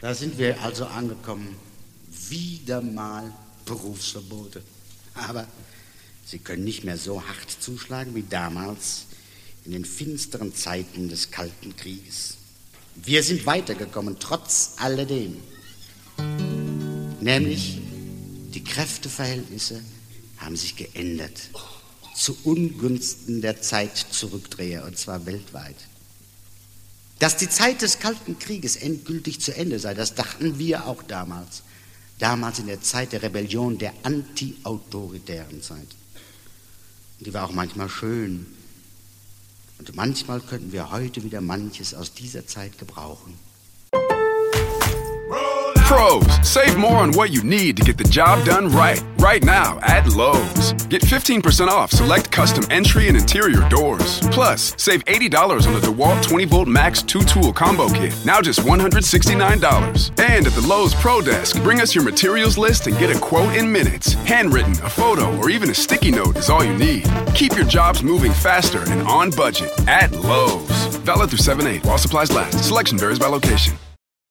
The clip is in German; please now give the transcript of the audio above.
Da sind wir also angekommen. Wieder mal Berufsverbote. Aber sie können nicht mehr so hart zuschlagen wie damals in den finsteren Zeiten des Kalten Krieges. Wir sind weitergekommen, trotz alledem. Nämlich, die Kräfteverhältnisse haben sich geändert. Zu Ungunsten der Zeitzurückdreher, und zwar weltweit. Dass die Zeit des Kalten Krieges endgültig zu Ende sei, das dachten wir auch damals. Damals in der Zeit der Rebellion, der anti-autoritären Zeit. Und die war auch manchmal schön. Und manchmal könnten wir heute wieder manches aus dieser Zeit gebrauchen. Pros, save more on what you need to get the job done right. Right now at Lowe's. Get 15% off select custom entry and interior doors. Plus, save $80 on the DeWalt 20-volt Max 2-tool combo kit. Now just $169. And at the Lowe's Pro Desk, bring us your materials list and get a quote in minutes. Handwritten, a photo, or even a sticky note is all you need. Keep your jobs moving faster and on budget at Lowe's. Valid through 7/8 while supplies last. Selection varies by location.